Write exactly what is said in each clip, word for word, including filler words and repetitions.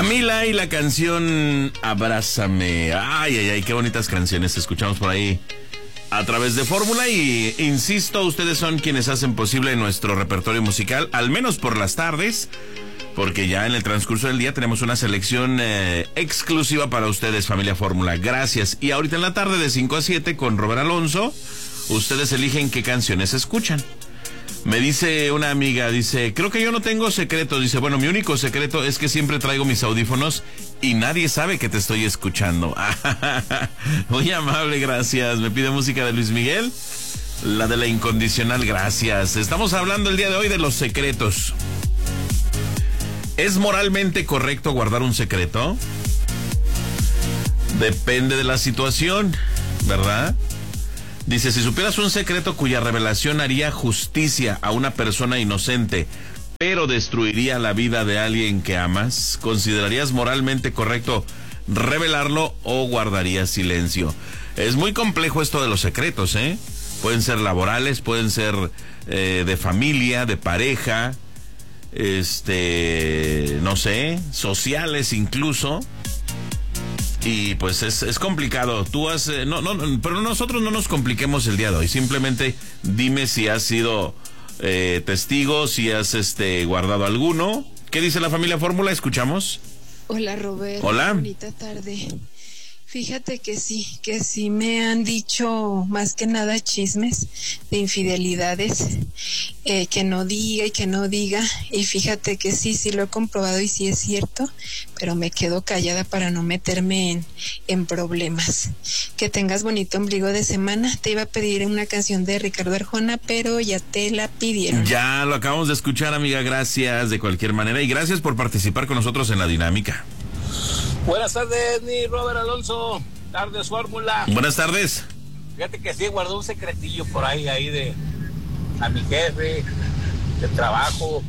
Camila y la canción Abrázame. Ay, ay, ay, qué bonitas canciones escuchamos por ahí a través de Fórmula. Y insisto, ustedes son quienes hacen posible nuestro repertorio musical, al menos por las tardes, porque ya en el transcurso del día tenemos una selección eh, exclusiva para ustedes, familia Fórmula. Gracias. Y ahorita en la tarde de cinco a siete con Robert Alonso, ustedes eligen qué canciones escuchan. Me dice una amiga, dice, creo que yo no tengo secreto. Dice, bueno, mi único secreto es que siempre traigo mis audífonos y nadie sabe que te estoy escuchando. Muy amable, gracias. Me pide música de Luis Miguel, la de La Incondicional, gracias. Estamos hablando el día de hoy de los secretos. ¿Es moralmente correcto guardar un secreto? Depende de la situación, ¿verdad? Dice, si supieras un secreto cuya revelación haría justicia a una persona inocente, pero destruiría la vida de alguien que amas, ¿considerarías moralmente correcto revelarlo o guardarías silencio? Es muy complejo esto de los secretos, ¿eh? Pueden ser laborales, pueden ser eh, de familia, de pareja, este, no sé, sociales incluso. Y pues es, es complicado. Tú has, eh, no, no, pero nosotros no nos compliquemos el día de hoy. Simplemente dime si has sido eh, testigo, si has este guardado alguno. ¿Qué dice la familia Fórmula? ¿Escuchamos? Hola, Robert. Hola. Bonita tarde. Fíjate que sí, que sí me han dicho más que nada chismes de infidelidades, eh, que no diga y que no diga, y fíjate que sí, sí lo he comprobado y sí es cierto, pero me quedo callada para no meterme en, en problemas. Que tengas bonito ombligo de semana. Te iba a pedir una canción de Ricardo Arjona, pero ya te la pidieron. Ya lo acabamos de escuchar, amiga, gracias de cualquier manera y gracias por participar con nosotros en la dinámica. Buenas tardes, mi Robert Alonso. Tardes, Fórmula. Buenas tardes. Fíjate que sí, guardó un secretillo por ahí, ahí de a mi jefe, de trabajo.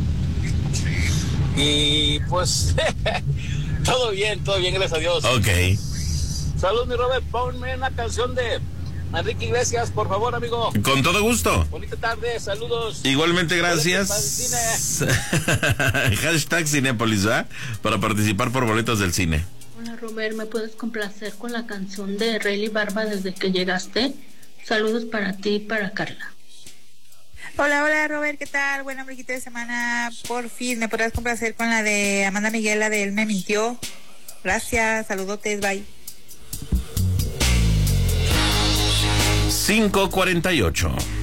Y pues, todo bien, todo bien, gracias a Dios. Ok. Salud, mi Robert, ponme una canción de Enrique Iglesias, por favor, amigo. Con todo gusto. Bonita tarde, saludos. Igualmente, gracias. Hashtag Cinépolis, ¿verdad? Para participar por boletos del cine. Hola, Robert, ¿me puedes complacer con la canción de Rayleigh Barba desde que llegaste? Saludos para ti y para Carla. Hola, hola, Robert, ¿qué tal? Buen ombliguito de semana. Por fin, ¿me podrás complacer con la de Amanda Miguel, la de Él me mintió? Gracias, saludotes, bye. cinco cuarenta y ocho.